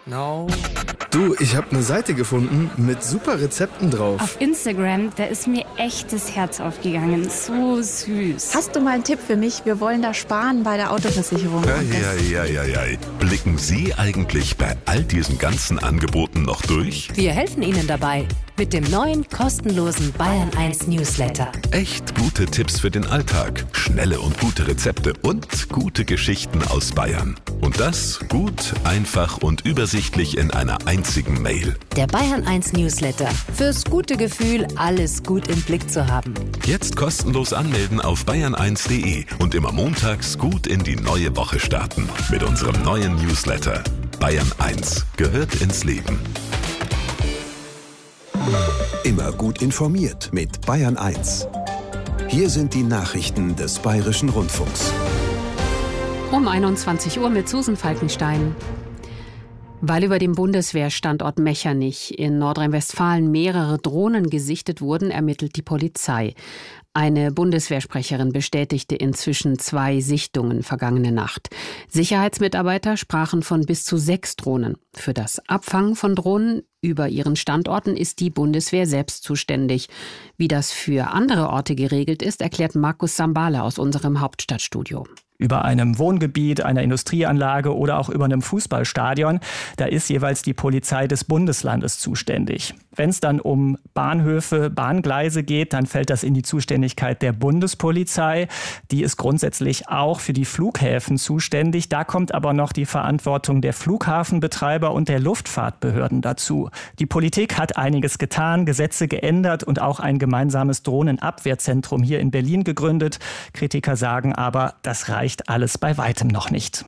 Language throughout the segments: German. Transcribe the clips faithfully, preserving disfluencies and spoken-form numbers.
No. Du, ich habe eine Seite gefunden mit super Rezepten drauf. Auf Instagram, da ist mir echt das Herz aufgegangen. So süß. Hast du mal einen Tipp für mich? Wir wollen da sparen bei der Autoversicherung. Ja, ja, ja, ja, ja. Blicken Sie eigentlich bei all diesen ganzen Angeboten noch durch? Wir helfen Ihnen dabei mit dem neuen kostenlosen Bayern eins Newsletter. Echt gute Tipps für den Alltag, schnelle und gute Rezepte und gute Geschichten aus Bayern. Und das gut, einfach und übersichtlich in einer einzigen Mail. Der Bayern eins Newsletter. Fürs gute Gefühl, alles gut im Blick zu haben. Jetzt kostenlos anmelden auf bayern eins punkt de und immer montags gut in die neue Woche starten. Mit unserem neuen Newsletter. Bayern eins gehört ins Leben. Immer gut informiert mit Bayern eins. Hier sind die Nachrichten des Bayerischen Rundfunks. Um einundzwanzig Uhr mit Susan Falkenstein. Weil über dem Bundeswehrstandort Mechernich in Nordrhein-Westfalen mehrere Drohnen gesichtet wurden, ermittelt die Polizei. Eine Bundeswehrsprecherin bestätigte inzwischen zwei Sichtungen vergangene Nacht. Sicherheitsmitarbeiter sprachen von bis zu sechs Drohnen. Für das Abfangen von Drohnen über ihren Standorten ist die Bundeswehr selbst zuständig. Wie das für andere Orte geregelt ist, erklärt Markus Sambale aus unserem Hauptstadtstudio. Über einem Wohngebiet, einer Industrieanlage oder auch über einem Fußballstadion, da ist jeweils die Polizei des Bundeslandes zuständig. Wenn es dann um Bahnhöfe, Bahngleise geht, dann fällt das in die Zuständigkeit der Bundespolizei. Die ist grundsätzlich auch für die Flughäfen zuständig. Da kommt aber noch die Verantwortung der Flughafenbetreiber und der Luftfahrtbehörden dazu. Die Politik hat einiges getan, Gesetze geändert und auch ein gemeinsames Drohnenabwehrzentrum hier in Berlin gegründet. Kritiker sagen aber, das reicht alles bei weitem noch nicht.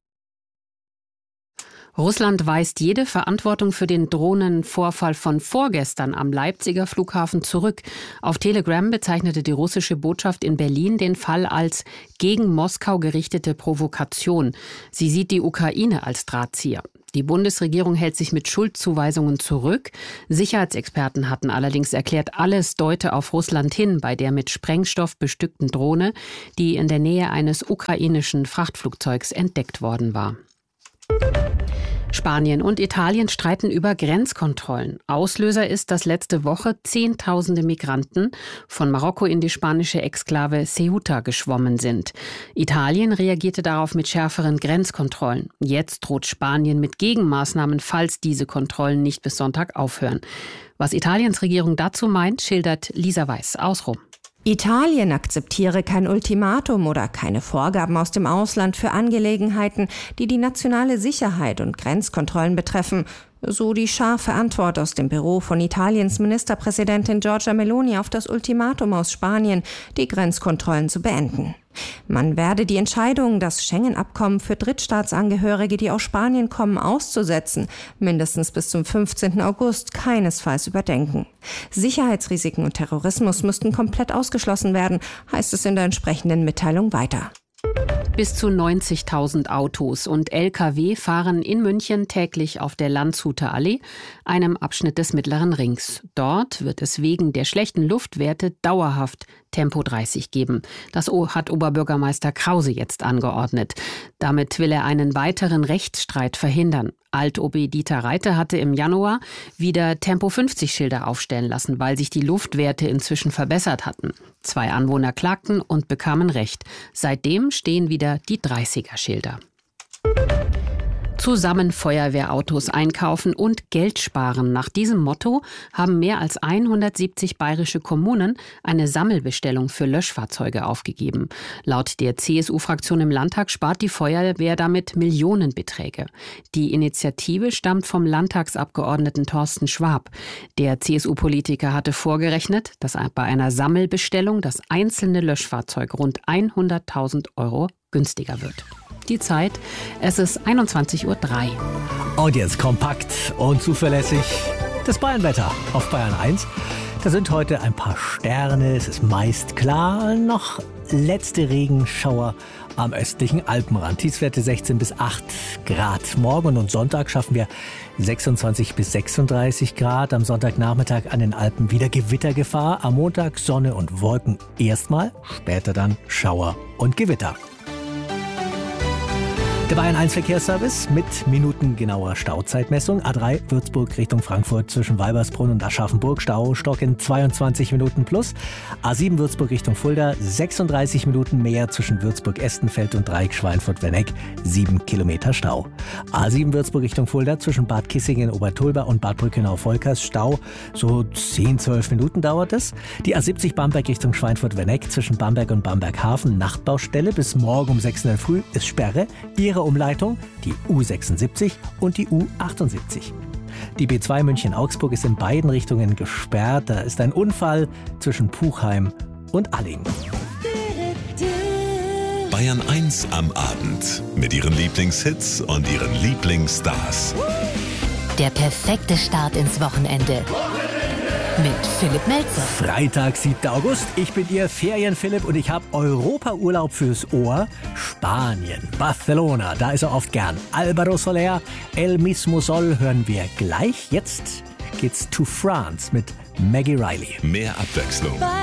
Russland weist jede Verantwortung für den Drohnenvorfall von vorgestern am Leipziger Flughafen zurück. Auf Telegram bezeichnete die russische Botschaft in Berlin den Fall als gegen Moskau gerichtete Provokation. Sie sieht die Ukraine als Drahtzieher. Die Bundesregierung hält sich mit Schuldzuweisungen zurück. Sicherheitsexperten hatten allerdings erklärt, alles deute auf Russland hin bei der mit Sprengstoff bestückten Drohne, die in der Nähe eines ukrainischen Frachtflugzeugs entdeckt worden war. Spanien und Italien streiten über Grenzkontrollen. Auslöser ist, dass letzte Woche Zehntausende Migranten von Marokko in die spanische Exklave Ceuta geschwommen sind. Italien reagierte darauf mit schärferen Grenzkontrollen. Jetzt droht Spanien mit Gegenmaßnahmen, falls diese Kontrollen nicht bis Sonntag aufhören. Was Italiens Regierung dazu meint, schildert Lisa Weiß aus Rom. Italien akzeptiere kein Ultimatum oder keine Vorgaben aus dem Ausland für Angelegenheiten, die die nationale Sicherheit und Grenzkontrollen betreffen. So die scharfe Antwort aus dem Büro von Italiens Ministerpräsidentin Giorgia Meloni auf das Ultimatum aus Spanien, die Grenzkontrollen zu beenden. Man werde die Entscheidung, das Schengen-Abkommen für Drittstaatsangehörige, die aus Spanien kommen, auszusetzen, mindestens bis zum fünfzehnten August keinesfalls überdenken. Sicherheitsrisiken und Terrorismus müssten komplett ausgeschlossen werden, heißt es in der entsprechenden Mitteilung weiter. Bis zu neunzigtausend Autos und L K W fahren in München täglich auf der Landshuter Allee, einem Abschnitt des Mittleren Rings. Dort wird es wegen der schlechten Luftwerte dauerhaft Tempo dreißig geben. Das hat Oberbürgermeister Krause jetzt angeordnet. Damit will er einen weiteren Rechtsstreit verhindern. Alt-O B Dieter Reiter hatte im Januar wieder Tempo fünfzig Schilder aufstellen lassen, weil sich die Luftwerte inzwischen verbessert hatten. Zwei Anwohner klagten und bekamen Recht. Seitdem stehen wieder die dreißiger Schilder. Zusammen Feuerwehrautos einkaufen und Geld sparen. Nach diesem Motto haben mehr als hundertsiebzig bayerische Kommunen eine Sammelbestellung für Löschfahrzeuge aufgegeben. Laut der C S U-Fraktion im Landtag spart die Feuerwehr damit Millionenbeträge. Die Initiative stammt vom Landtagsabgeordneten Thorsten Schwab. Der C S U-Politiker hatte vorgerechnet, dass bei einer Sammelbestellung das einzelne Löschfahrzeug rund hunderttausend Euro günstiger wird. Die Zeit, es ist einundzwanzig Uhr drei. Und jetzt kompakt und zuverlässig das Bayernwetter auf Bayern eins. Da sind heute ein paar Sterne, es ist meist klar, noch letzte Regenschauer am östlichen Alpenrand. Tiefstwerte sechzehn bis acht Grad. Morgen und Sonntag schaffen wir sechsundzwanzig bis sechsunddreißig Grad. Am Sonntagnachmittag an den Alpen wieder Gewittergefahr. Am Montag Sonne und Wolken erstmal, später dann Schauer und Gewitter. Der Bayern eins Verkehrsservice mit minutengenauer Stauzeitmessung. A drei Würzburg Richtung Frankfurt zwischen Weibersbrunn und Aschaffenburg. Staustock in zweiundzwanzig Minuten plus. A sieben Würzburg Richtung Fulda. sechsunddreißig Minuten mehr zwischen Würzburg-Estenfeld und Dreieck Schweinfurt-Wenneck. sieben Kilometer Stau. A sieben Würzburg Richtung Fulda zwischen Bad Kissingen, Obertulba und Bad Brückenau-Volkers. Stau. So zehn, zwölf Minuten dauert es. Die A siebzig Bamberg Richtung Schweinfurt-Wenneck zwischen Bamberg und Bamberg-Hafen. Nachtbaustelle. Bis morgen um sechs in der Früh ist Sperre. Ihre Umleitung, die U sechsundsiebzig und die U achtundsiebzig. Die B zwei München-Augsburg ist in beiden Richtungen gesperrt. Da ist ein Unfall zwischen Puchheim und Alling. Bayern eins am Abend mit ihren Lieblingshits und ihren Lieblingsstars. Der perfekte Start ins Wochenende. Mit Philipp Melzer. Freitag, siebter August. Ich bin Ihr Ferien-Philipp und ich habe Europa-Urlaub fürs Ohr. Spanien, Barcelona, da ist er oft gern. Álvaro Soler, El Mismo Sol hören wir gleich. Jetzt geht's to France mit Maggie Riley. Mehr Abwechslung.